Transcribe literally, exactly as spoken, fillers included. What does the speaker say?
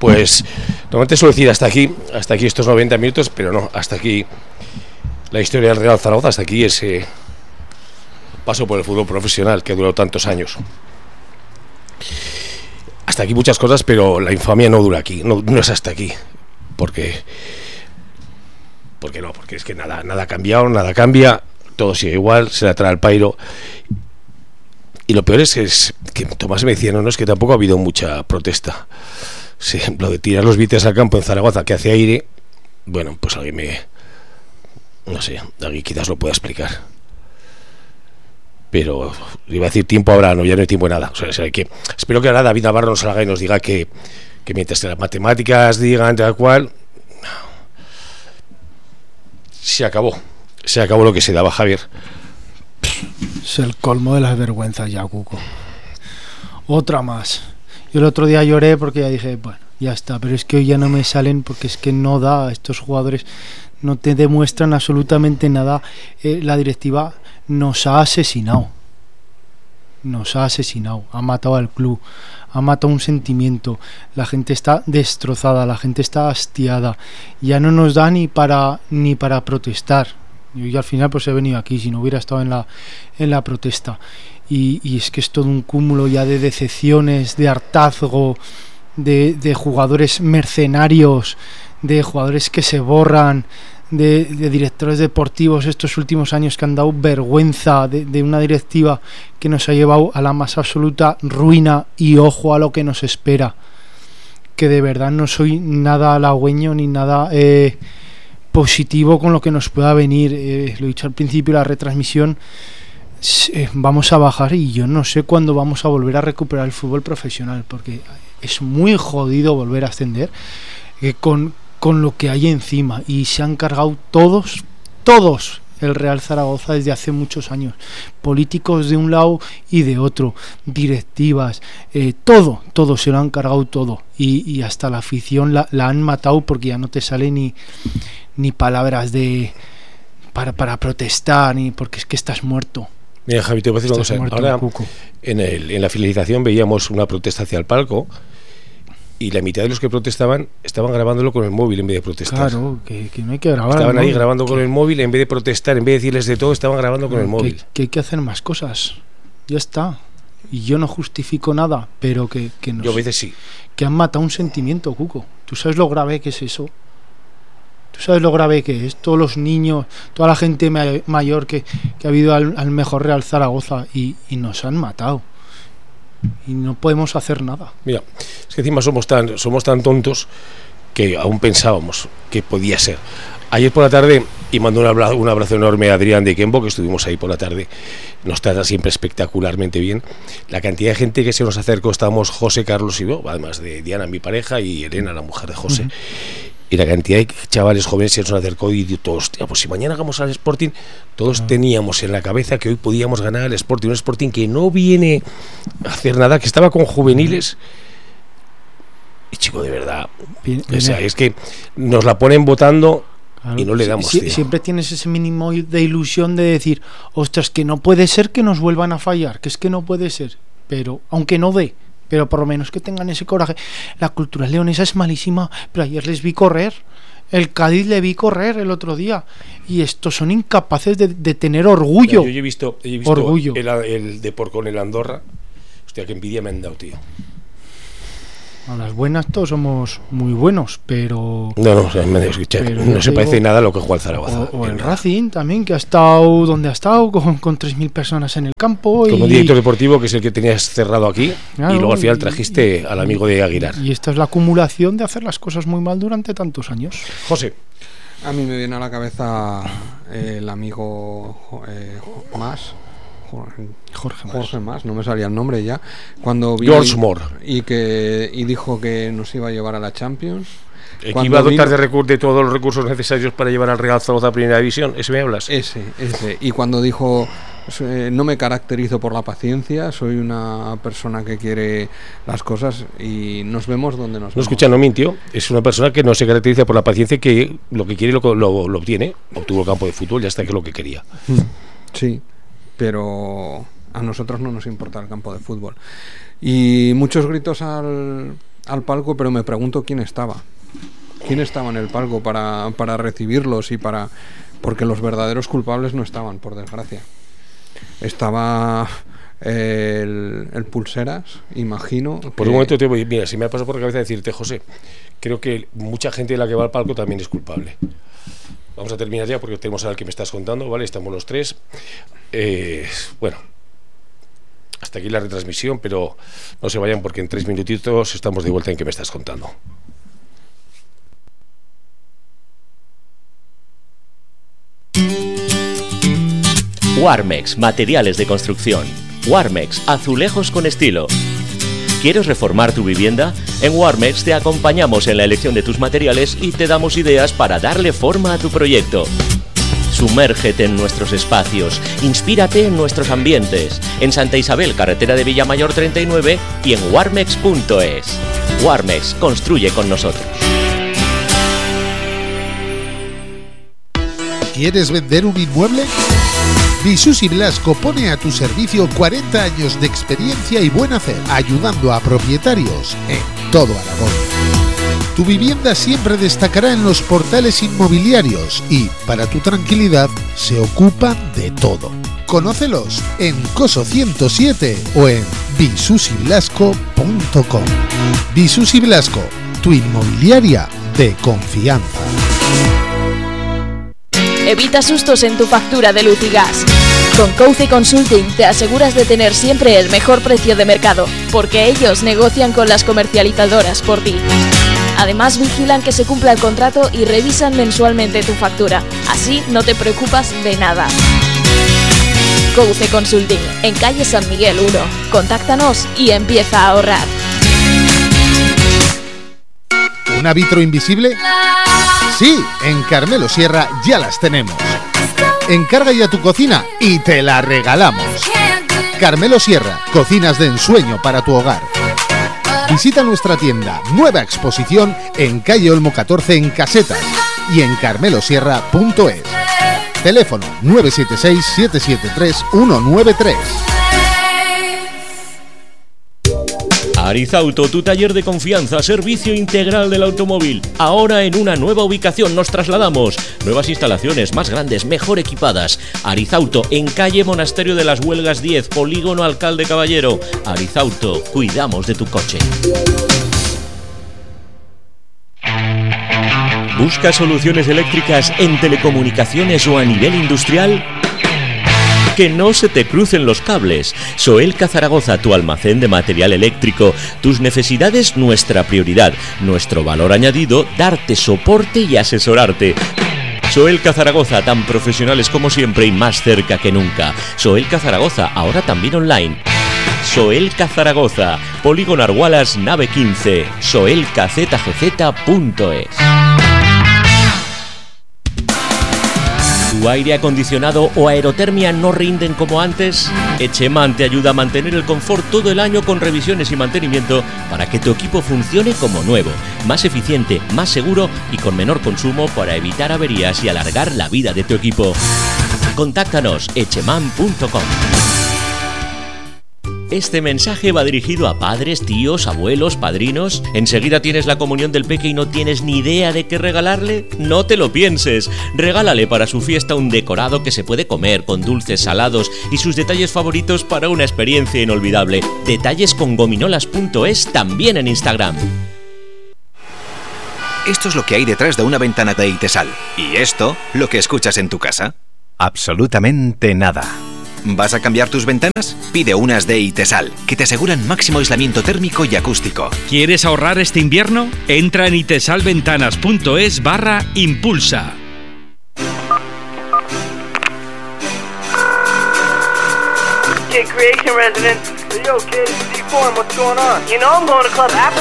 pues normalmente suelo decir hasta aquí, hasta aquí estos noventa minutos, pero no, hasta aquí la historia del Real Zaragoza, hasta aquí ese paso por el fútbol profesional que ha durado tantos años. Hasta aquí muchas cosas, pero la infamia no dura aquí, no, no es hasta aquí, porque porque no, porque es que nada, nada ha cambiado, nada cambia, todo sigue igual, se la trae al pairo. Y lo peor es que, es que Tomás me decía, no, no, es que tampoco ha habido mucha protesta. Sí, lo de tirar los bites al campo en Zaragoza, que hace aire, bueno, pues alguien me, no sé, alguien quizás lo pueda explicar. Pero iba a decir tiempo habrá, no, ya no hay tiempo de nada. O sea, o sea, que espero que ahora David Navarro nos salga y nos diga que, que mientras que las matemáticas digan tal cual, se acabó, se acabó lo que se daba, Javier. Es el colmo de las vergüenzas ya, Cuco. Otra más. Yo el otro día lloré porque ya dije, bueno, ya está, pero es que hoy ya no me salen porque es que no da, estos jugadores no te demuestran absolutamente nada. Eh, la directiva nos ha asesinado. Nos ha asesinado, ha matado al club, ha matado un sentimiento. La gente está destrozada, la gente está hastiada. Ya no nos da ni para ni para protestar. Yo ya al final pues he venido aquí, si no hubiera estado en la en la protesta. Y, y es que es todo un cúmulo ya de decepciones, de hartazgo, de, de jugadores mercenarios, de jugadores que se borran, de, de directores deportivos estos últimos años que han dado vergüenza, de, de una directiva que nos ha llevado a la más absoluta ruina y ojo a lo que nos espera. Que de verdad no soy nada halagüeño ni nada eh, positivo con lo que nos pueda venir. Eh, lo he dicho al principio de la retransmisión, eh, vamos a bajar y yo no sé cuándo vamos a volver a recuperar el fútbol profesional, porque es muy jodido volver a ascender eh, con con lo que hay encima, y se han cargado todos, todos el Real Zaragoza desde hace muchos años, políticos de un lado y de otro, directivas, eh, todo, todo se lo han cargado todo, y, y hasta la afición la, la han matado porque ya no te sale ni, ni palabras de para, para protestar, ni porque es que estás muerto. Mira, Javi, te voy a decir una cosa. Ahora en, el, en la finalización veíamos una protesta hacia el palco, y la mitad de los que protestaban estaban grabándolo con el móvil en vez de protestar. Claro, que, que no hay que grabar. Estaban ¿no? ahí grabando que, con el móvil en vez de protestar, en vez de decirles de todo, estaban grabando con el móvil. Que, que hay que hacer más cosas. Ya está. Y yo no justifico nada, pero que, que nos, yo a veces sí. Que han matado un sentimiento, Cuco. ¿Tú sabes lo grave que es eso? ¿Tú sabes lo grave que es? Todos los niños, toda la gente mayor que, que ha habido al, al mejor Real Zaragoza y, y nos han matado. Y no podemos hacer nada. Mira, es que encima somos tan somos tan tontos que aún pensábamos que podía ser. Ayer por la tarde, y mando un abrazo, un abrazo enorme a Adrián de Kembo, que estuvimos ahí por la tarde, nos trata siempre espectacularmente bien. La cantidad de gente que se nos acercó, estábamos José, Carlos y yo, además de Diana, mi pareja, y Elena, la mujer de José. Uh-huh. Y la cantidad de chavales jóvenes se nos acercó y todos, pues si mañana hagamos al Sporting, todos uh-huh. teníamos en la cabeza que hoy podíamos ganar al Sporting, un Sporting que no viene a hacer nada, que estaba con juveniles. Y chico, de verdad, bien, o sea, es que nos la ponen votando. Claro, y no le damos. Si, siempre tienes ese mínimo de ilusión de decir, ostras, que no puede ser que nos vuelvan a fallar, que es que no puede ser, pero aunque no dé, pero por lo menos que tengan ese coraje. La cultura leonesa es malísima, pero ayer les vi correr, el Cádiz le vi correr el otro día, y estos son incapaces de, de tener orgullo. Yo, yo he visto, yo he visto orgullo. El, el Depor con el Andorra, hostia, que envidia me han dado, tío. A las buenas todos somos muy buenos, pero... No, no, o sea, me escuché, no se parece nada a lo que juega el Zaragoza. O, o el nada. Racing también, que ha estado donde ha estado, con, con tres mil personas en el campo. Como y... director deportivo, que es el que tenías cerrado aquí, claro, y luego al final trajiste y, al amigo de Aguilar. Y esta es la acumulación de hacer las cosas muy mal durante tantos años. José. A mí me viene a la cabeza el amigo eh, Mas. Jorge Mas. Jorge Mas, no me salía el nombre ya. Cuando vi George Moore. Y que y dijo que nos iba a llevar a la Champions. Que iba a dotar vino, de, recur- de todos los recursos necesarios para llevar al Real Zaragoza a Primera División. ¿Ese me hablas? Ese, ese. Y cuando dijo, eh, no me caracterizo por la paciencia, soy una persona que quiere las cosas y nos vemos donde nos no vemos. Escucha, no mintió. Es una persona que no se caracteriza por la paciencia, que lo que quiere lo, lo, lo obtiene. Obtuvo el campo de fútbol, ya está, que es lo que quería. Sí. Pero a nosotros no nos importa el campo de fútbol. Y muchos gritos al al palco, pero me pregunto quién estaba. ¿Quién estaba en el palco para, para recibirlos y para...? Porque los verdaderos culpables no estaban, por desgracia. Estaba eh, el, el Pulseras, imagino. Por que... un momento te voy... Mira, si me ha pasado por la cabeza decirte, José, creo que mucha gente de la que va al palco también es culpable. Vamos a terminar ya porque tenemos al que me estás contando, ¿vale? Estamos los tres. Eh, bueno, hasta aquí la retransmisión, pero no se vayan porque en tres minutitos estamos de vuelta en que me estás contando. Warmex, materiales de construcción. Warmex, azulejos con estilo. ¿Quieres reformar tu vivienda? En Warmex te acompañamos en la elección de tus materiales y te damos ideas para darle forma a tu proyecto. Sumérgete en nuestros espacios, inspírate en nuestros ambientes. En Santa Isabel, carretera de Villamayor treinta y nueve y en warmex punto es. Warmex, construye con nosotros. ¿Quieres vender un inmueble? Visus y Blasco pone a tu servicio cuarenta años de experiencia y buen hacer, ayudando a propietarios en todo Aragón. Tu vivienda siempre destacará en los portales inmobiliarios y, para tu tranquilidad, se ocupan de todo. Conócelos en Coso ciento siete o en visus y blasco punto com. Visus y Blasco, tu inmobiliaria de confianza. Evita sustos en tu factura de luz y gas. Con Couce Consulting te aseguras de tener siempre el mejor precio de mercado, porque ellos negocian con las comercializadoras por ti. Además vigilan que se cumpla el contrato y revisan mensualmente tu factura. Así no te preocupas de nada. Couce Consulting, en calle San Miguel uno. Contáctanos y empieza a ahorrar. ¿Una vitro invisible? Sí, en Carmelo Sierra ya las tenemos. Encarga ya tu cocina y te la regalamos. Carmelo Sierra, cocinas de ensueño para tu hogar. Visita nuestra tienda, nueva exposición en calle Olmo catorce en Casetas y en carmelo sierra punto es. Teléfono nueve siete seis, siete siete tres, uno nueve tres. Arizauto, tu taller de confianza, servicio integral del automóvil. Ahora en una nueva ubicación nos trasladamos. Nuevas instalaciones, más grandes, mejor equipadas. Arizauto, en calle Monasterio de las Huelgas diez, Polígono Alcalde Caballero. Arizauto, cuidamos de tu coche. ¿Buscas soluciones eléctricas en telecomunicaciones o a nivel industrial? Que no se te crucen los cables. Soelca Zaragoza, tu almacén de material eléctrico. Tus necesidades, nuestra prioridad. Nuestro valor añadido, darte soporte y asesorarte. Soelca Zaragoza, tan profesionales como siempre y más cerca que nunca. Soelca Zaragoza, ahora también online. Soelca Zaragoza, Polígono Argualas, nave quince. soelca z g z punto es. ¿Tu aire acondicionado o aerotermia no rinden como antes? Echeman te ayuda a mantener el confort todo el año con revisiones y mantenimiento para que tu equipo funcione como nuevo, más eficiente, más seguro y con menor consumo para evitar averías y alargar la vida de tu equipo. Contáctanos echeman punto com. Este mensaje va dirigido a padres, tíos, abuelos, padrinos. ¿Enseguida tienes la comunión del peque y no tienes ni idea de qué regalarle? No te lo pienses. Regálale para su fiesta un decorado que se puede comer con dulces, salados y sus detalles favoritos para una experiencia inolvidable. Detalles con gominolas punto es también en Instagram. Esto es lo que hay detrás de una ventana de Itesal. ¿Y esto? Lo que escuchas en tu casa. Absolutamente nada. ¿Vas a cambiar tus ventanas? Pide unas de Itesal, que te aseguran máximo aislamiento térmico y acústico. ¿Quieres ahorrar este invierno? Entra en itesalventanas punto es barra impulsa. Kid Creation resident. Yo, kid, D four, what's going on? You know I'm going to Club Apple.